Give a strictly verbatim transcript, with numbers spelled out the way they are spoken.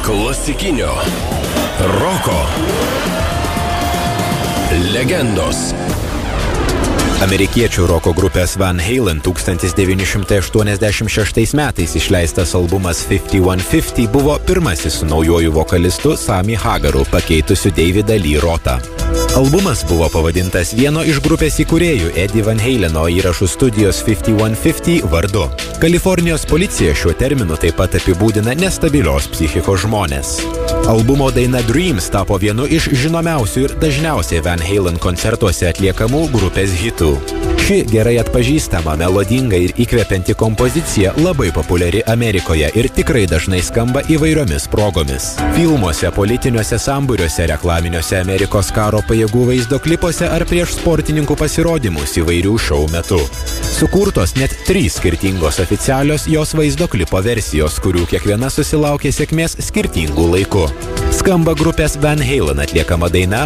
klasikinio roko legendos. Amerikiečių roko grupės Van Halen tūkstantis devyni šimtai aštuoniasdešimt šeštais metais išleistas albumas fifty one fifty buvo pirmasis su naujuoju vokalistu Sammy Hagaru pakeitusiu Davidą Lee Rothą. Albumas buvo pavadintas vieno iš grupės įkūrėjų Eddie Van Haleno įrašų studijos fifty one fifty vardu. Kalifornijos policija šiuo terminu taip pat apibūdina nestabilios psichikos žmonės. Albumo daina Dreams tapo vienu iš žinomiausių ir dažniausiai Van Halen koncertuose atliekamų grupės hitų. Ši gerai atpažįstama, melodinga ir įkvepianti kompozicija labai populiari Amerikoje ir tikrai dažnai skamba įvairiomis progomis. Filmuose, politiniuose sambūriuose, reklaminiuose Amerikos karo pajėgų vaizdo klipuose ar prieš sportininkų pasirodymus įvairių šou metu. Sukurtos net trys skirtingos oficialios jos vaizdo klipo versijos, kurių kiekviena susilaukė sėkmės skirtingų laikų. Skamba grupės Van Halen atliekama daina